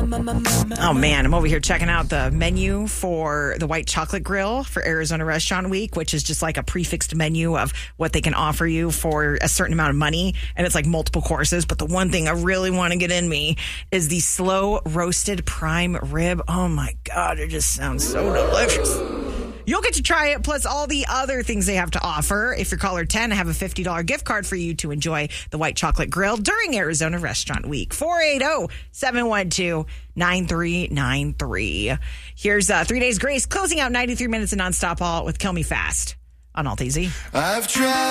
Oh, man, I'm over here checking out the menu for the White Chocolate Grill for Arizona Restaurant Week, which is just like a prefixed menu of what they can offer you for a certain amount of money. And it's like multiple courses. But the one thing I really want to get in me is the slow roasted prime rib. Oh, my God, it just sounds so delicious. You'll get to try it, plus all the other things they have to offer. If you're caller 10, I have a $50 gift card for you to enjoy the White Chocolate Grill during Arizona Restaurant Week. 480-712-9393. Here's 3 Days Grace, closing out 93 minutes of nonstop all with Kill Me Fast on Alt AZ. I've tried.